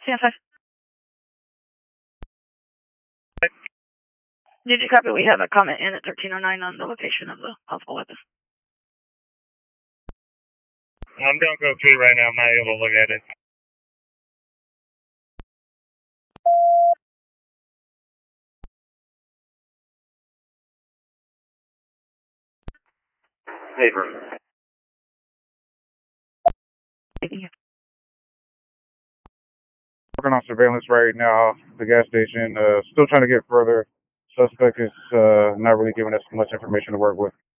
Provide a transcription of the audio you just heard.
Stand 5. Did you copy? We have a comment in at 1309 on the location of the possible weapon. I'm going to go 3 right now. I'm not able to look at it. Paper. Working on surveillance right now, the gas station. Still trying to get further. Suspect is not really giving us much information to work with.